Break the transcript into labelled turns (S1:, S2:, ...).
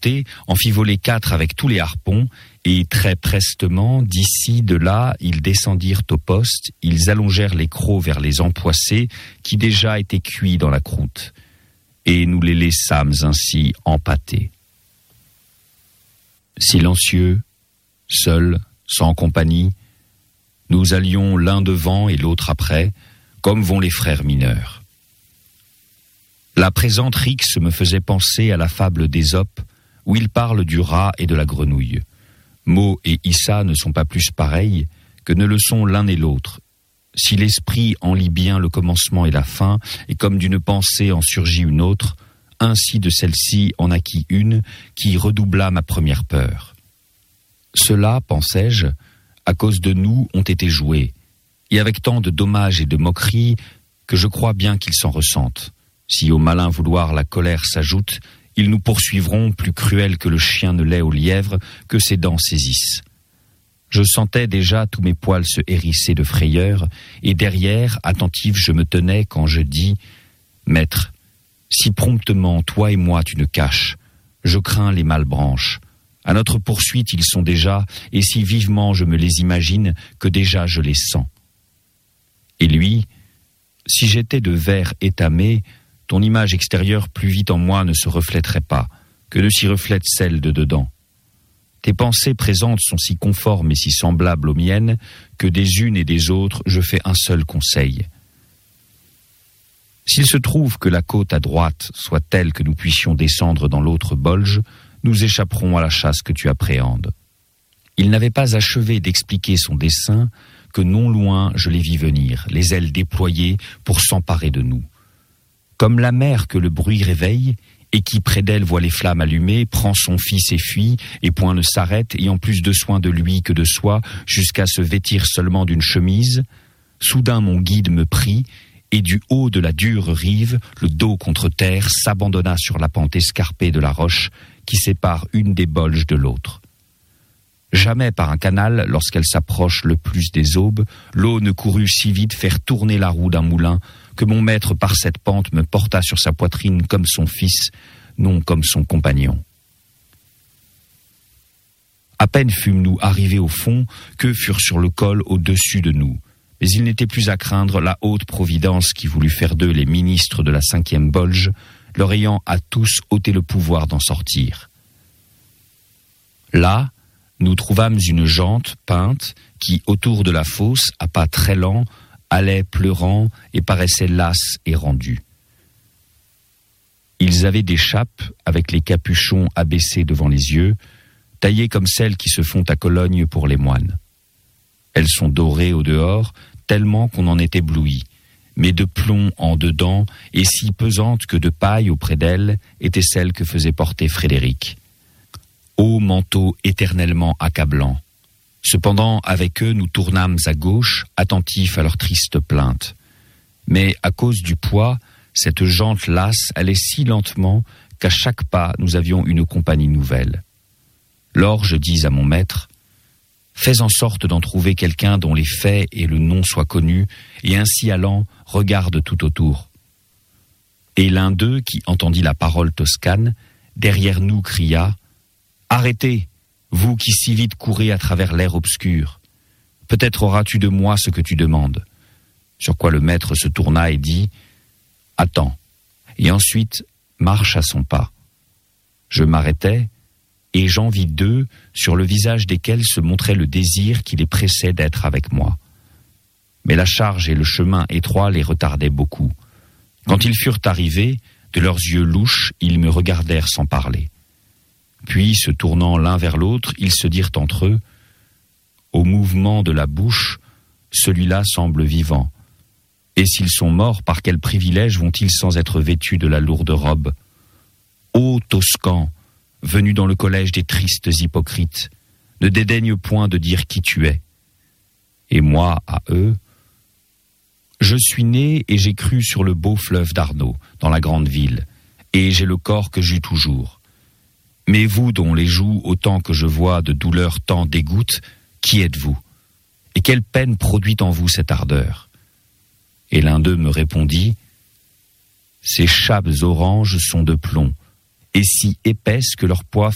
S1: monter, en fit voler 4 avec tous les harpons, et très prestement, d'ici, de là, ils descendirent au poste, ils allongèrent les crocs vers les empoissés, qui déjà étaient cuits dans la croûte, et nous les laissâmes ainsi empâter. Silencieux, seuls, sans compagnie, nous allions l'un devant et l'autre après, comme vont les frères mineurs. La présente rixe me faisait penser à la fable d'Ésope, où il parle du rat et de la grenouille. Mo et Issa ne sont pas plus pareils que ne le sont l'un et l'autre. Si l'esprit en lit bien le commencement et la fin, et comme d'une pensée en surgit une autre, ainsi de celle-ci en naquit une qui redoubla ma première peur. Ceux-là, pensais-je, à cause de nous, ont été joués, et avec tant de dommages et de moqueries que je crois bien qu'ils s'en ressentent. Si au malin vouloir la colère s'ajoute, ils nous poursuivront plus cruels que le chien ne l'est au lièvre, que ses dents saisissent. Je sentais déjà tous mes poils se hérisser de frayeur, et derrière, attentif, je me tenais quand je dis « Maître, si promptement, toi et moi, tu ne caches, je crains les malbranches. À notre poursuite, ils sont déjà, et si vivement je me les imagine, que déjà je les sens. » Et lui, si j'étais de verre étamé, ton image extérieure plus vite en moi ne se reflèterait pas, que ne s'y reflète celle de dedans. Tes pensées présentes sont si conformes et si semblables aux miennes, que des unes et des autres je fais un seul conseil. S'il se trouve que la côte à droite soit telle que nous puissions descendre dans l'autre bolge, nous échapperons à la chasse que tu appréhendes. Il n'avait pas achevé d'expliquer son dessein, que non loin je les vis venir, les ailes déployées pour s'emparer de nous. Comme la mère que le bruit réveille, et qui près d'elle voit les flammes allumées, prend son fils et fuit, et point ne s'arrête, ayant plus de soin de lui que de soi, jusqu'à se vêtir seulement d'une chemise, soudain mon guide me prit, et du haut de la dure rive, le dos contre terre, s'abandonna sur la pente escarpée de la roche, qui sépare une des bolges de l'autre. Jamais par un canal, lorsqu'elle s'approche le plus des aubes, l'eau ne courut si vite faire tourner la roue d'un moulin, que mon maître par cette pente me porta sur sa poitrine comme son fils, non comme son compagnon. À peine fûmes-nous arrivés au fond, qu'eux furent sur le col au-dessus de nous. Mais il n'était plus à craindre la haute providence qui voulut faire d'eux les ministres de la 5e bolge, leur ayant à tous ôté le pouvoir d'en sortir. Là, nous trouvâmes une jante peinte qui, autour de la fosse, à pas très lents, allait pleurant et paraissait lasse et rendue. Ils avaient des chapes avec les capuchons abaissés devant les yeux, taillées comme celles qui se font à Cologne pour les moines. Elles sont dorées au dehors, tellement qu'on en est ébloui, mais de plomb en dedans, et si pesantes que de paille auprès d'elles étaient celles que faisait porter Frédéric. Ô manteau éternellement accablant! Cependant, avec eux, nous tournâmes à gauche, attentifs à leur triste plainte. Mais à cause du poids, cette jante lasse allait si lentement qu'à chaque pas, nous avions une compagnie nouvelle. Lors, je dis à mon maître, « Fais en sorte d'en trouver quelqu'un dont les faits et le nom soient connus, et ainsi allant, regarde tout autour. » Et l'un d'eux, qui entendit la parole toscane, derrière nous cria, « Arrêtez, vous qui si vite courez à travers l'air obscur. Peut-être auras-tu de moi ce que tu demandes. » Sur quoi le maître se tourna et dit, « Attends, et ensuite marche à son pas. » Je m'arrêtai, et j'en vis 2 sur le visage desquels se montrait le désir qui les pressait d'être avec moi. Mais la charge et le chemin étroit les retardaient beaucoup. Quand ils furent arrivés, de leurs yeux louches, ils me regardèrent sans parler. Puis, se tournant l'un vers l'autre, ils se dirent entre eux, « Au mouvement de la bouche, celui-là semble vivant. Et s'ils sont morts, par quel privilège vont-ils sans être vêtus de la lourde robe? Ô Toscan, venu dans le collège des tristes hypocrites, ne dédaigne point de dire qui tu es. Et moi, à eux, je suis né et j'ai cru sur le beau fleuve d'Arnaud, dans la grande ville, et j'ai le corps que j'eus toujours. Mais vous, dont les joues, autant que je vois de douleur tant dégoûtent, qui êtes-vous? Et quelle peine produit en vous cette ardeur? » Et l'un d'eux me répondit, « Ces chapes oranges sont de plomb, et si épaisses que leur poids